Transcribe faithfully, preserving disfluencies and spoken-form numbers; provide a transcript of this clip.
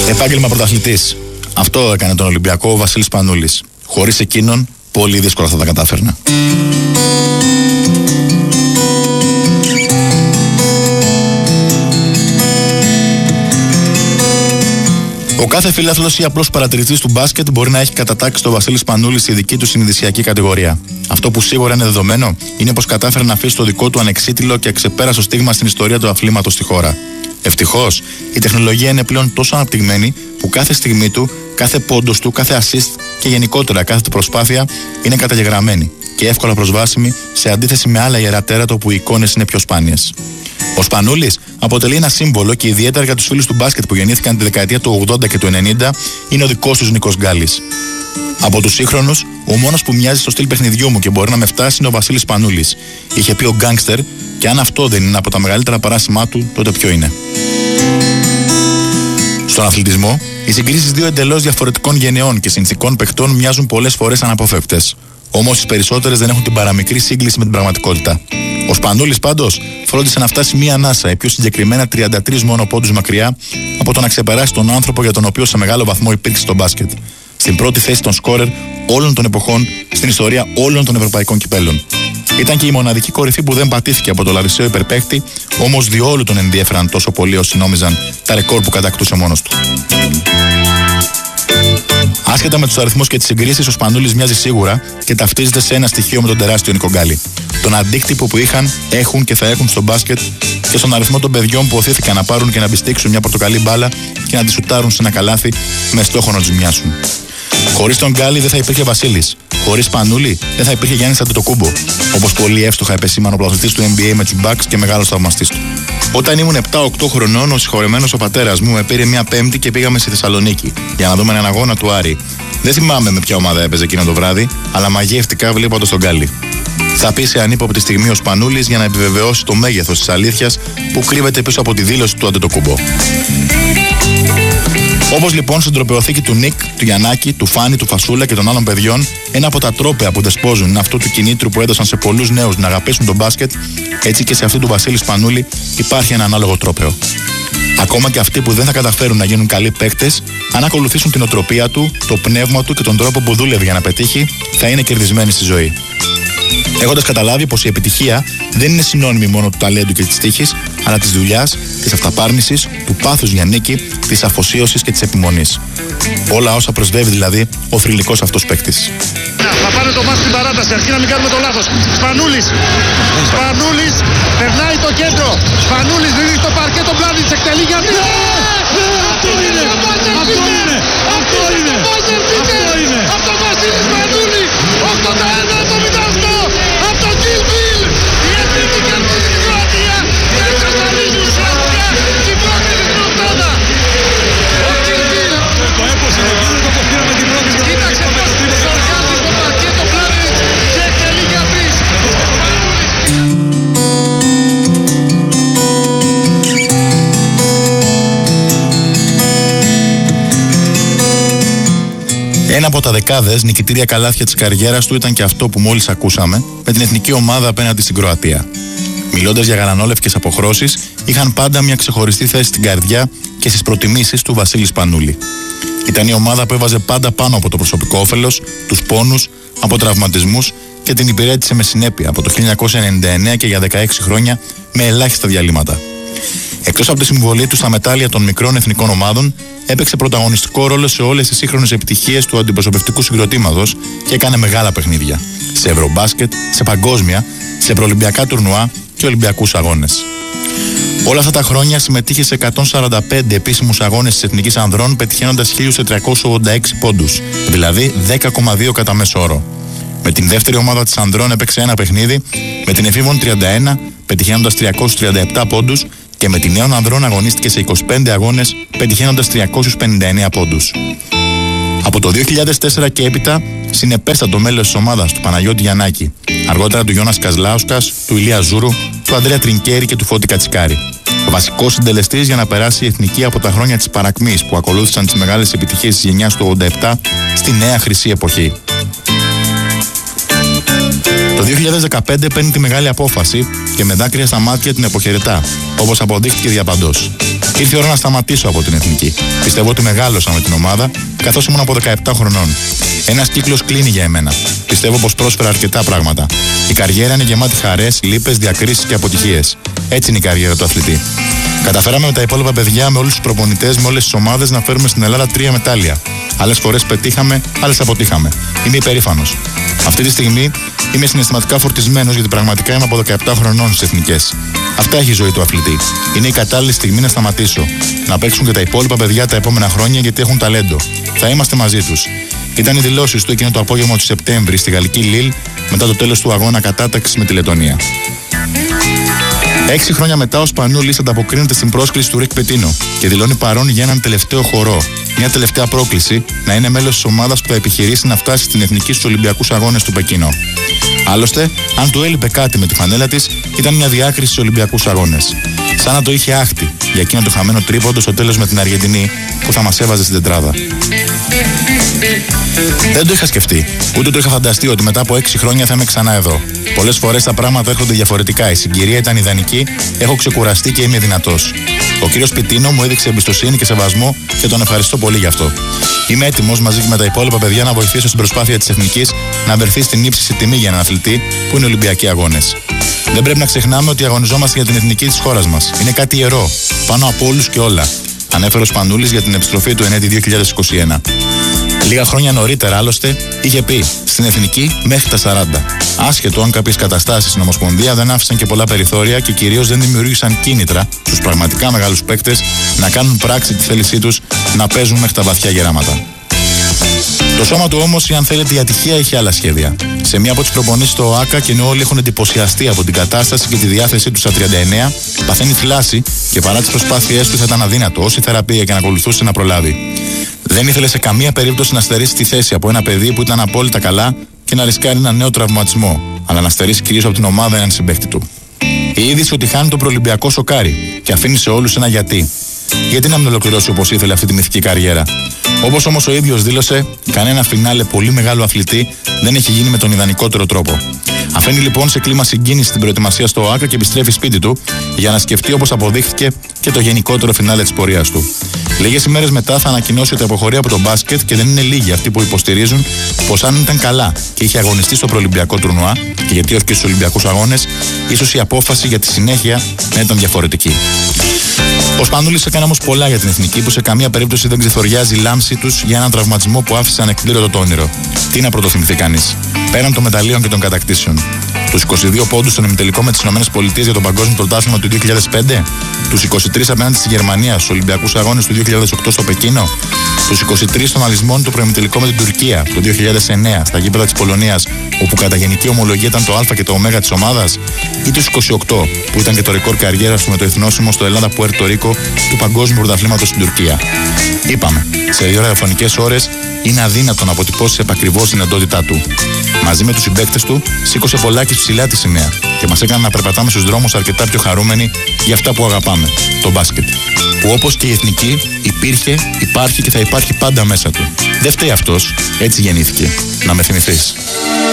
Επάγγελμα πρωταθλητής. Αυτό έκανε τον Ολυμπιακό ο Βασίλης Σπανούλης. Χωρίς εκείνον, πολύ δύσκολα θα τα κατάφερνα. Ο κάθε φιλάθλος ή απλός παρατηρητής του μπάσκετ μπορεί να έχει κατατάξει τον Βασίλη Σπανούλη στη δική του συνειδησιακή κατηγορία. Αυτό που σίγουρα είναι δεδομένο είναι πως κατάφερε να αφήσει το δικό του ανεξίτηλο και αξεπέραστο στίγμα στην ιστορία του αθλήματος στη χώρα. Ευτυχώς, η τεχνολογία είναι πλέον τόσο αναπτυγμένη που κάθε στιγμή του, κάθε πόντος του, κάθε assist και γενικότερα κάθε του προσπάθεια είναι καταγεγραμμένη και εύκολα προσβάσιμη σε αντίθεση με άλλα ιερά τέρατα όπου οι εικόνες είναι πιο σπάνιες. Ο Σπανούλης αποτελεί ένα σύμβολο και ιδιαίτερα για τους φίλους του μπάσκετ που γεννήθηκαν τη δεκαετία του ογδόντα και του ενενήντα είναι ο δικός τους Νίκος Γκάλης. Από τους σύγχρονους, ο μόνος που μοιάζει στο στυλ παιχνιδιού μου και μπορεί να με φτάσει είναι ο Βασίλης Σπανούλης. Είχε πει ο γκάνγκστερ, και αν αυτό δεν είναι από τα μεγαλύτερα παράσημά του, τότε ποιο είναι? Στον αθλητισμό, οι συγκρίσεις δύο εντελώς διαφορετικών γενεών και συνθηκών παιχτών μοιάζουν πολλές φορές αναποφεύκτες. Όμως οι περισσότερες δεν έχουν την παραμικρή σύγκληση με την πραγματικότητα. Ο Σπανούλης πάντως φρόντισε να φτάσει μία ανάσα, ή πιο συγκεκριμένα τριάντα τρεις μόνο πόντους μακριά, από το να ξεπεράσει τον άνθρωπο για τον οποίο σε μεγάλο βαθμό υπήρξε στο μπάσκετ. Στην πρώτη θέση των σκόρερ όλων των εποχών στην ιστορία όλων των ευρωπαϊκών κυπέλων. Ήταν και η μοναδική κορυφή που δεν πατήθηκε από το λαρισαίο υπερπαίχτη, όμως διόλου τον ενδιέφεραν τόσο πολύ όσοι νόμιζαν τα ρεκόρ που κατακτούσε μόνος του. Άσχετα με τους αριθμούς και τις συγκρίσεις, ο Σπανούλης μοιάζει σίγουρα και ταυτίζεται σε ένα στοιχείο με τον τεράστιο Νίκο Γκάλη. Τον αντίκτυπο που είχαν, έχουν και θα έχουν στο μπάσκετ και στον αριθμό των παιδιών που οθήθηκαν να πάρουν και να μπιστήξουν μια πορτοκαλί μπάλα και να τη σουτάρουν σε ένα καλάθι με στόχο να τους μοιάσουν. Χωρίς τον Γκάλη δεν θα υπήρχε Βασίλης. Χωρίς Σπανούλη δεν θα υπήρχε Γιάννης Αντετοκούμπο. Όπως πολύ εύστοχα επεσήμανε ο πρωταθλητής του N B A με τους Bucks και μεγάλος θαυμαστής του. Όταν ήμουν επτά οκτώ χρονών, ο συγχωρεμένος ο πατέρας μου με πήρε μια Πέμπτη και πήγαμε στη Θεσσαλονίκη για να δούμε έναν αγώνα του Άρη. Δεν θυμάμαι με ποια ομάδα έπαιζε εκείνο το βράδυ, αλλά μαγεύτηκα βλέποντας τον Γκάλη. Θα πει σε ανύποπτη στιγμή ο Σπανούλης για να επιβεβαιώσει το μέγεθος της αλήθειας που κρύβεται πίσω από τη δήλωση του Αντετοκούμπο. Όπως λοιπόν στην τροπαιοθήκη του Νικ, του Γιαννάκη, του Φάνη, του Φασούλα και των άλλων παιδιών, ένα από τα τρόπαια που δεσπόζουν είναι αυτό του κινήτρου που έδωσαν σε πολλούς νέους να αγαπήσουν τον μπάσκετ, έτσι και σε αυτή του Βασίλη Σπανούλη υπάρχει ένα ανάλογο τρόπαιο. Ακόμα και αυτοί που δεν θα καταφέρουν να γίνουν καλοί παίκτες, αν ακολουθήσουν την οτροπία του, το πνεύμα του και τον τρόπο που δούλευε για να πετύχει, θα είναι κερδισμένοι στη ζωή. Έχοντας καταλάβει πως η επιτυχία δεν είναι συνώνυμη μόνο του ταλέντου και της τύχης, αλλά της δουλειάς, της αυταπάρνησης, του πάθους για νίκη, της αφοσίωσης και της επιμονής. Όλα όσα προσβεύει δηλαδή ο θρυλικός αυτός παίκτης. Θα πάνε το μάτς στην παράταση, αρχή να μην κάνουμε το λάθος. Σπανούλης, Σπανούλης, περνάει το κέντρο. Σπανούλης δίνει στο παρκέ τον πλάνη της, εκτελεί για δύο. Αυτό είναι, αυτό είναι, αυτό είναι, αυτό είναι. Από τον Βασίλη Σπανούλη, ογδόντα ένα εβδομήντα οκτώ, από τον Κιλ Μπιλ. Η εθνική κερδίζει την Κροατία και εξασφαλίζει ουσιαστικά την πρώτη της ογδόντα. Ο Κιλ Μπιλ. Το έπωσε το Κιλ, το πήραμε την πρώτη. Κοίταξε πώς σορκάζει στο παρκέ το πλάνη και εκτελεί για τρεις. Ένα από τα δεκάδες νικητήρια καλάθια της καριέρας του ήταν και αυτό που μόλις ακούσαμε με την εθνική ομάδα απέναντι στην Κροατία. Μιλώντας για γαλανόλευκες αποχρώσεις, είχαν πάντα μια ξεχωριστή θέση στην καρδιά και στις προτιμήσεις του Βασίλη Σπανούλη. Ήταν η ομάδα που έβαζε πάντα πάνω από το προσωπικό όφελος, τους πόνους, από τραυματισμούς και την υπηρέτησε με συνέπεια από το χίλια εννιακόσια ενενήντα εννέα και για δεκαέξι χρόνια με ελάχιστα διαλύματα. Εκτός από τη συμβολή του στα μετάλλια των μικρών εθνικών ομάδων, έπαιξε πρωταγωνιστικό ρόλο σε όλες τις σύγχρονες επιτυχίες του αντιπροσωπευτικού συγκροτήματος και έκανε μεγάλα παιχνίδια. Σε ευρωμπάσκετ, σε παγκόσμια, σε προολυμπιακά τουρνουά και ολυμπιακούς αγώνες. Όλα αυτά τα χρόνια συμμετείχε σε εκατόν σαράντα πέντε επίσημους αγώνες της Εθνικής Ανδρών, πετυχαίνοντας χίλια τετρακόσιους ογδόντα έξι πόντους, δηλαδή δέκα κόμμα δύο κατά μέσο όρο. Με την δεύτερη ομάδα της Ανδρών έπαιξε ένα παιχνίδι, με την εφήβων τριάντα ένα, πετυχαίνοντας τριακόσιους τριάντα επτά πόντους, και με την νέων ανδρών αγωνίστηκε σε είκοσι πέντε αγώνες, πετυχαίνοντας τριακόσιους πενήντα εννέα πόντους. Από το δύο χιλιάδες τέσσερα και έπειτα συνεπέστατο μέλος της ομάδας του Παναγιώτη Γιαννάκη, αργότερα του Γιώνας Κασλάουσκας, του Ηλία Ζούρου, του Ανδρέα Τρινκέρη και του Φώτη Κατσικάρη. Ο βασικός συντελεστής για να περάσει η εθνική από τα χρόνια της παρακμής που ακολούθησαν τις μεγάλες επιτυχίες της γενιάς του ογδόντα επτά στη νέα χρυσή εποχή. Το δύο χιλιάδες δεκαπέντε παίρνει τη μεγάλη απόφαση και με δάκρυα στα μάτια την αποχαιρετά, όπως αποδείχθηκε διαπαντός. Ήρθε η ώρα να σταματήσω από την εθνική. Πιστεύω ότι μεγάλωσα με την ομάδα, καθώς ήμουν από δεκαεπτά χρονών. Ένας κύκλος κλείνει για εμένα. Πιστεύω πως πρόσφερα αρκετά πράγματα. Η καριέρα είναι γεμάτη χαρές, λύπες, διακρίσεις και αποτυχίες. Έτσι είναι η καριέρα του αθλητή. Καταφέραμε με τα υπόλοιπα παιδιά, με όλους τους προπονητές, με όλες τις ομάδες να φέρουμε στην Ελλάδα τρία μετάλλια. Άλλες φορές πετύχαμε, άλλες αποτύχαμε. Είμαι υπερήφανος. Αυτή τη στιγμή είμαι συναισθηματικά φορτισμένος γιατί πραγματικά είμαι από δεκαεπτά χρονών στις εθνικές. Αυτά έχει η ζωή του αθλητή. Είναι η κατάλληλη στιγμή να σταματήσω. Να παίξουν και τα υπόλοιπα παιδιά τα επόμενα χρόνια γιατί έχουν ταλέντο. Θα είμαστε μαζί τους. Ήταν οι δηλώσεις του εκείνο το απόγευμα του Σεπτέμβρη στη γαλλική Λίλ μετά το τέλος του αγώνα κατάταξης με τη Λετωνία. Έξι χρόνια μετά, ο Σπανούλης ανταποκρίνεται στην πρόσκληση του Ρικ Πετίνο και δηλώνει παρόν για έναν τελευταίο χορό. Μια τελευταία πρόκληση να είναι μέλος της ομάδας που θα επιχειρήσει να φτάσει στην εθνική στους Ολυμπιακούς Αγώνες του Πεκίνο. Άλλωστε, αν του έλειπε κάτι με τη φανέλα της, ήταν μια διάκριση στους Ολυμπιακούς Αγώνες. Σαν να το είχε άχτη για εκείνο το χαμένο τρίποντο στο τέλος με την Αργεντινή που θα μας έβαζε στην τετράδα. Δεν το είχα σκεφτεί, ούτε το είχα φανταστεί ότι μετά από έξι χρόνια θα είμαι ξανά εδώ. Πολλές φορές τα πράγματα έρχονται διαφορετικά. Η συγκυρία ήταν ιδανική, έχω ξεκουραστεί και είμαι δυνατός. Ο κύριος Πιτίνο μου έδειξε εμπιστοσύνη και σεβασμό και τον ευχαριστώ πολύ γι' αυτό. Είμαι έτοιμος μαζί με τα υπόλοιπα παιδιά να βοηθήσω στην προσπάθεια της εθνικής να βρεθεί στην ύψιστη τιμή για έναν αθλητή που είναι Ολυμπιακοί Αγώνες. Δεν πρέπει να ξεχνάμε ότι αγωνιζόμαστε για την εθνική της χώρας μας. Είναι κάτι ιερό, πάνω από όλους και όλα. Ανέφερε ο Σπανούλης για την επιστροφή του εν έτη δύο χιλιάδες είκοσι ένα. Λίγα χρόνια νωρίτερα, άλλωστε, είχε πει στην εθνική μέχρι τα σαράντα. Άσχετο αν κάποιες καταστάσεις στην Ομοσπονδία δεν άφησαν και πολλά περιθώρια και κυρίως δεν δημιούργησαν κίνητρα στους πραγματικά μεγάλους παίκτες να κάνουν πράξη τη θέλησή τους να παίζουν μέχρι τα βαθιά γεράματα. Το σώμα του όμως, ή αν θέλετε, η ατυχία είχε άλλα σχέδια. Σε μία από τις προπονήσεις στο ΟΑΚΑ, και ενώ όλοι έχουν εντυπωσιαστεί από την κατάσταση και τη διάθεσή του στα τριάντα εννέα, παθαίνει θλάση και παρά τις προσπάθειές του θα ήταν αδύνατο όση θεραπεία και να ακολουθούσε να προλάβει. Δεν ήθελε σε καμία περίπτωση να στερήσει τη θέση από ένα παιδί που ήταν απόλυτα καλά και να ρισκάρει ένα νέο τραυματισμό, αλλά να στερήσει κυρίως από την ομάδα έναν συμπαίχτη του. Η είδηση ότι χάνει το προολυμπιακό σοκάρει και αφήνει σε όλους ένα γιατί. Γιατί να μην ολοκληρώσει όπως ήθελε αυτή τη μυθική καριέρα. Όπως όμως ο ίδιος δήλωσε, κανένα φινάλε πολύ μεγάλο αθλητή δεν έχει γίνει με τον ιδανικότερο τρόπο. Αφήνει λοιπόν σε κλίμα συγκίνηση την προετοιμασία στο ΟΑΚΑ και επιστρέφει σπίτι του για να σκεφτεί, όπως αποδείχθηκε, και το γενικότερο φινάλε της πορείας του. Λίγες ημέρες μετά θα ανακοινώσει ότι αποχωρεί από το μπάσκετ και δεν είναι λίγοι αυτοί που υποστηρίζουν πως αν ήταν καλά και είχε αγωνιστεί στο προολυμπιακό τουρνουά, και γιατί όχι και στους Ολυμπιακούς Αγώνες, ίσως η απόφαση για τη συνέχεια να ήταν διαφορετική. Ο Σπανούλης έκανε όμως πολλά για την εθνική που σε καμία περίπτωση δεν ξεθοριάζει η λάμψη τους για έναν τραυματισμό που άφησε ανεκπλήρωτο το όνειρο. Τι να πρωτοθυμηθεί κανείς, πέραν των μεταλλίων και των κατακτήσεων. Τους είκοσι δύο πόντους στον ημιτελικό με τις ΗΠΑ για το Παγκόσμιο Πρωτάθλημα του δύο χιλιάδες πέντε, τους είκοσι τρεις απέναντι στη Γερμανία στους Ολυμπιακούς Αγώνες του δύο χιλιάδες οκτώ στο Πεκίνο, τους είκοσι τρεις στον αλυσμόν του προημιτελικό με την Τουρκία το δύο χιλιάδες εννέα στα γήπεδα της Πολωνίας, όπου κατά γενική ομολογία ήταν το Α και το Ω της ομάδας, ή τους είκοσι οκτώ που ήταν και το ρεκόρ καριέρας του με το εθνόσημο στο Ελλάδα Πουέρτο Ρίκο του Παγκόσμιου Πρωταθλήματος στην Τουρκία. Είπαμε, σε δύο ραδιοφωνικές ώρες είναι αδύνατο να αποτυπώσει επακριβώς την εντότητά του. Μαζί με τους συμπαίκτες του, σήκωσε πολλάκις ψηλά τη σημαία και μας έκανε να περπατάμε στους δρόμους αρκετά πιο χαρούμενοι για αυτά που αγαπάμε, το μπάσκετ. Που όπως και η εθνική υπήρχε, υπάρχει και θα υπάρχει πάντα μέσα του. Δεν φταίει αυτός, έτσι γεννήθηκε. Να με θυμηθείς.